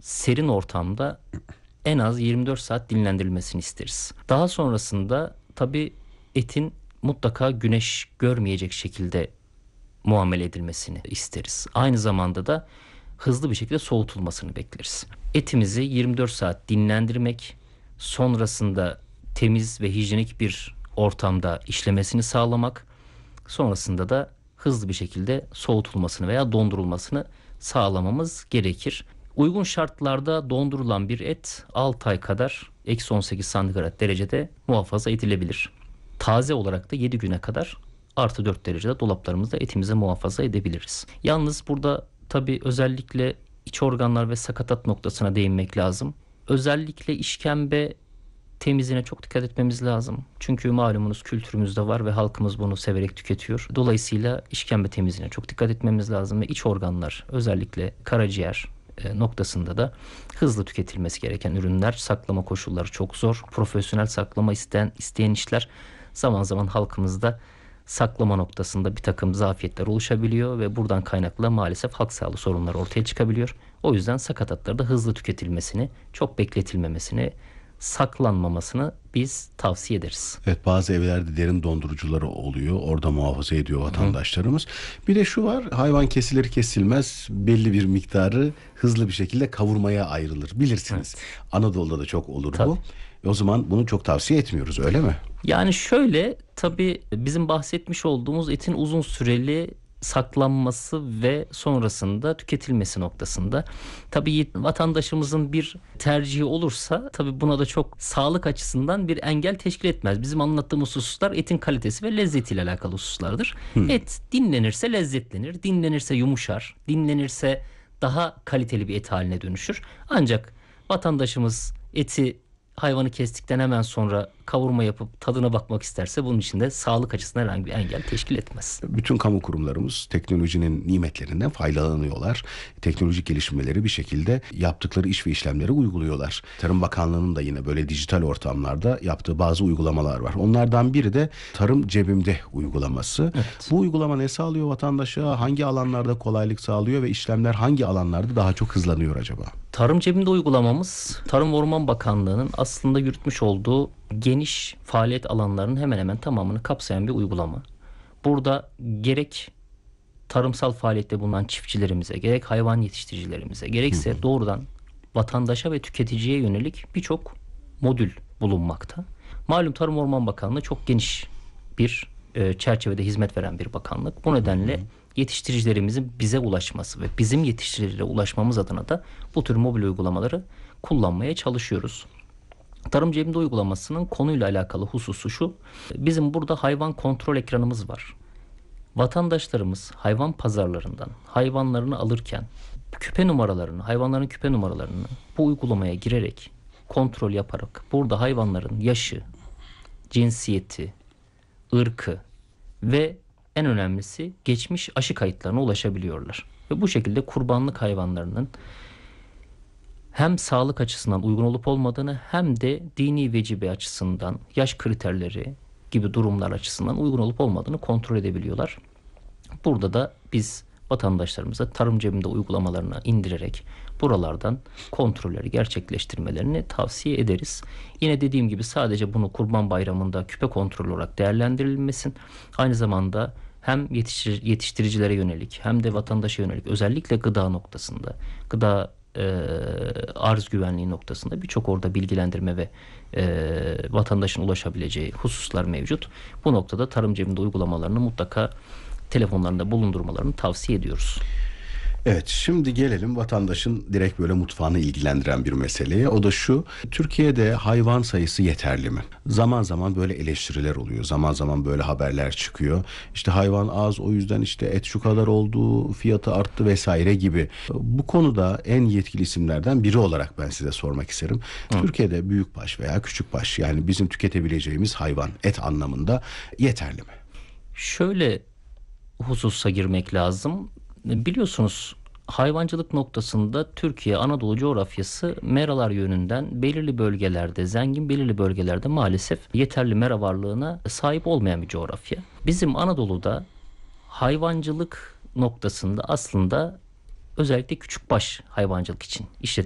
serin ortamda en az 24 saat dinlendirilmesini isteriz. Daha sonrasında tabii etin mutlaka güneş görmeyecek şekilde muamele edilmesini isteriz. Aynı zamanda da hızlı bir şekilde soğutulmasını bekleriz. Etimizi 24 saat dinlendirmek, sonrasında temiz ve hijyenik bir ortamda işlemesini sağlamak, sonrasında da hızlı bir şekilde soğutulmasını veya dondurulmasını sağlamamız gerekir. Uygun şartlarda dondurulan bir et 6 ay kadar -18 santigrat derecede muhafaza edilebilir. Taze olarak da 7 güne kadar +4 derecede dolaplarımızda etimizi muhafaza edebiliriz. Yalnız burada tabii özellikle iç organlar ve sakatat noktasına değinmek lazım. Özellikle işkembe temizliğine çok dikkat etmemiz lazım. Çünkü malumunuz kültürümüzde var ve halkımız bunu severek tüketiyor. Dolayısıyla işkembe temizliğine çok dikkat etmemiz lazım ve iç organlar, özellikle karaciğer noktasında da hızlı tüketilmesi gereken ürünler. Saklama koşulları çok zor. Profesyonel saklama isteyen işler zaman zaman halkımızda saklama noktasında bir takım zafiyetler oluşabiliyor ve buradan kaynaklı maalesef halk sağlığı sorunları ortaya çıkabiliyor. O yüzden sakatatlarda hızlı tüketilmesini, çok bekletilmemesini, saklanmamasını biz tavsiye ederiz. Evet, bazı evlerde derin dondurucuları oluyor. Orada muhafaza ediyor vatandaşlarımız. Bir de şu var, hayvan kesilir kesilmez belli bir miktarı hızlı bir şekilde kavurmaya ayrılır. Bilirsiniz. Evet. Anadolu'da da çok olur bu. O zaman bunu çok tavsiye etmiyoruz, öyle mi? Yani şöyle, tabii bizim bahsetmiş olduğumuz etin uzun süreli saklanması ve sonrasında tüketilmesi noktasında tabii vatandaşımızın bir tercihi olursa tabii buna da çok sağlık açısından bir engel teşkil etmez. Bizim anlattığımız hususlar etin kalitesi ve lezzetiyle alakalı hususlardır. Et dinlenirse lezzetlenir, dinlenirse yumuşar, dinlenirse daha kaliteli bir et haline dönüşür. Ancak vatandaşımız hayvanı kestikten hemen sonra kavurma yapıp tadına bakmak isterse bunun için de sağlık açısından herhangi bir engel teşkil etmez. Bütün kamu kurumlarımız teknolojinin nimetlerinden faydalanıyorlar. Teknolojik gelişmeleri bir şekilde yaptıkları iş ve işlemleri uyguluyorlar. Tarım Bakanlığı'nın da yine böyle dijital ortamlarda yaptığı bazı uygulamalar var. Onlardan biri de Tarım Cebimde uygulaması. Evet. Bu uygulama ne sağlıyor vatandaşa? Hangi alanlarda kolaylık sağlıyor ve işlemler hangi alanlarda daha çok hızlanıyor acaba? Tarım Cebimde uygulamamız Tarım ve Orman Bakanlığı'nın aslında yürütmüş olduğu geniş faaliyet alanlarının hemen hemen tamamını kapsayan bir uygulama. Burada gerek tarımsal faaliyette bulunan çiftçilerimize, gerek hayvan yetiştiricilerimize, gerekse doğrudan vatandaşa ve tüketiciye yönelik birçok modül bulunmakta. Malum Tarım Orman Bakanlığı çok geniş bir çerçevede hizmet veren bir bakanlık. Bu nedenle yetiştiricilerimizin bize ulaşması ve bizim yetiştiricilere ulaşmamız adına da bu tür mobil uygulamaları kullanmaya çalışıyoruz. Tarım Cebimde uygulamasının konuyla alakalı hususu şu: bizim burada hayvan kontrol ekranımız var. Vatandaşlarımız hayvan pazarlarından hayvanlarını alırken hayvanların küpe numaralarını bu uygulamaya girerek, kontrol yaparak burada hayvanların yaşı, cinsiyeti, ırkı ve en önemlisi geçmiş aşı kayıtlarına ulaşabiliyorlar. Ve bu şekilde kurbanlık hayvanlarının hem sağlık açısından uygun olup olmadığını hem de dini vecibe açısından, yaş kriterleri gibi durumlar açısından uygun olup olmadığını kontrol edebiliyorlar. Burada da biz vatandaşlarımıza Tarım Cebimde uygulamalarını indirerek buralardan kontrolleri gerçekleştirmelerini tavsiye ederiz. Yine dediğim gibi sadece bunu Kurban Bayramı'nda küpe kontrolü olarak değerlendirilmesin. Aynı zamanda hem yetiştiricilere yönelik hem de vatandaşa yönelik, özellikle gıda noktasında, gıda arz güvenliği noktasında birçok orada bilgilendirme ve vatandaşın ulaşabileceği hususlar mevcut. Bu noktada Tarım Cebimde uygulamalarını mutlaka telefonlarında bulundurmalarını tavsiye ediyoruz. Evet, şimdi gelelim vatandaşın direkt böyle mutfağını ilgilendiren bir meseleye. O da şu: Türkiye'de hayvan sayısı yeterli mi? Zaman zaman böyle eleştiriler oluyor. Zaman zaman böyle haberler çıkıyor. İşte hayvan az, o yüzden işte et şu kadar oldu, fiyatı arttı vesaire gibi. Bu konuda en yetkili isimlerden biri olarak ben size sormak isterim. Türkiye'de büyükbaş veya küçükbaş, yani bizim tüketebileceğimiz hayvan et anlamında yeterli mi? Şöyle hususa girmek lazım. Biliyorsunuz hayvancılık noktasında Türkiye, Anadolu coğrafyası meralar yönünden belirli bölgelerde zengin, belirli bölgelerde maalesef yeterli mera varlığına sahip olmayan bir coğrafya. Bizim Anadolu'da hayvancılık noktasında aslında özellikle küçükbaş hayvancılık için